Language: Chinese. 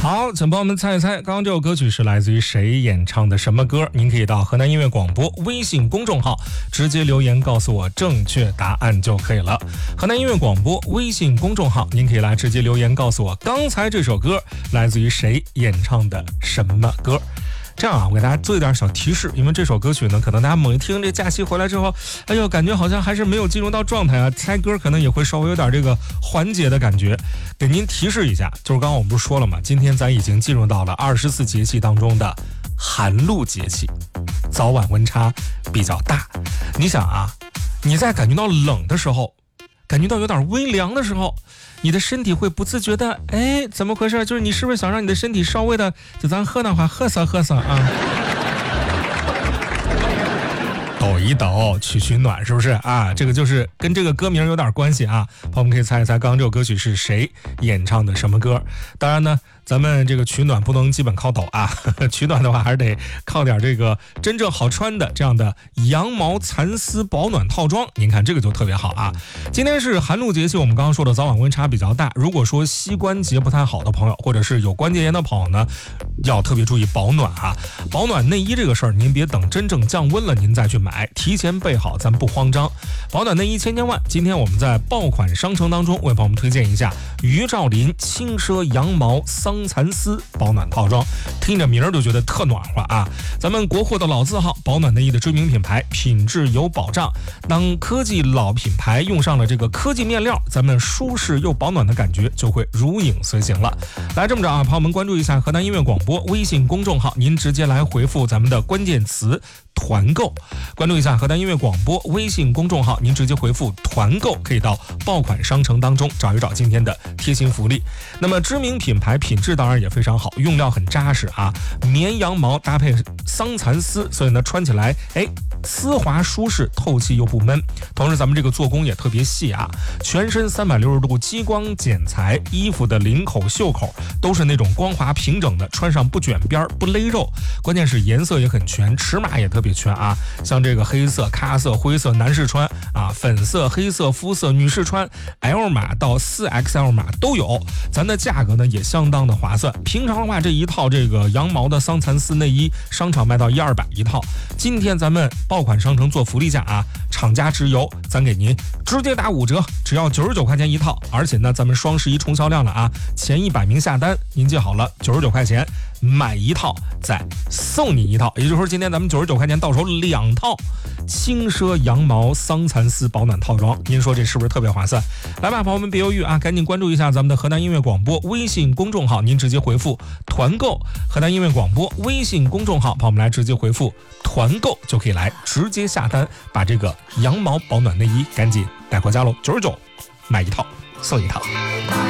好，请朋友们猜一猜，刚刚这首歌曲是来自于谁演唱的什么歌？您可以到河南音乐广播微信公众号直接留言告诉我正确答案就可以了。河南音乐广播微信公众号，您可以来直接留言告诉我刚才这首歌来自于谁演唱的什么歌。这样啊，我给大家做一点小提示，因为这首歌曲呢，可能大家猛一听这假期回来之后，哎呦，感觉好像还是没有进入到状态啊，猜歌可能也会稍微有点这个缓解的感觉。给您提示一下，就是刚刚我们不是说了吗？今天咱已经进入到了24节气当中的寒露节气，早晚温差比较大。你想啊，你在感觉到冷的时候，感觉到有点微凉的时候，你的身体会不自觉的，哎，怎么回事？就是你是不是想让你的身体稍微的，就咱河南话喝色啊，抖一抖，取暖，是不是啊？这个就是跟这个歌名有点关系啊。朋友们可以猜一猜，刚刚这首歌曲是谁演唱的什么歌？当然呢，咱们这个取暖不能基本靠抖啊，取暖的话还是得靠点这个真正好穿的这样的羊毛蚕丝保暖套装。您看这个就特别好啊。今天是寒露节气，我们刚刚说的早晚温差比较大，如果说膝关节不太好的朋友，或者是有关节炎的朋友呢，要特别注意保暖啊。保暖内衣这个事儿，您别等真正降温了您再去买，提前备好，咱不慌张。保暖内衣千万，今天我们在爆款商城当中为朋友们推荐一下于兆林轻奢羊毛桑蚕丝保暖套装，听着名儿就觉得特暖和啊！咱们国货的老字号，保暖内衣的知名品牌，品质有保障。当科技老品牌用上了这个科技面料，咱们舒适又保暖的感觉就会如影随形了。来，这么着啊，朋友们关注一下河南音乐广播微信公众号，您直接来回复咱们的关键词团购，关注一下河南音乐广播微信公众号，您直接回复团购，可以到爆款商城当中找一找今天的贴心福利。那么知名品牌，品质当然也非常好，用料很扎实啊，绵羊毛搭配桑蚕丝，所以呢穿起来丝滑舒适，透气又不闷。同时咱们这个做工也特别细啊，全身360度激光剪裁，衣服的领口袖口都是那种光滑平整的，穿上不卷边不勒肉，关键是颜色也很全，尺码也特别全啊，像这个黑色、咖色、灰色男士穿啊，粉色、黑色肤色女士穿， L 码到 4XL 码都有。咱的价格呢也相当的划算，平常的话这一套这个羊毛的桑蚕丝内衣商场卖到100-200一套，今天咱们爆款商城做福利价啊，厂家直邮，咱给您直接打5折，只要99块钱一套。而且呢咱们双11冲销量了啊，前100名下单，您记好了，99块钱买一套再送你一套，也就是说今天咱们99块钱到手2套轻奢羊毛桑蚕丝保暖套装，您说这是不是特别划算？来吧，朋友们别犹豫啊，赶紧关注一下咱们的河南音乐广播微信公众号，您直接回复团购，河南音乐广播微信公众号，朋友们来直接回复团购就可以来直接下单，把这个羊毛保暖内衣赶紧带回家喽，99买一套送一套。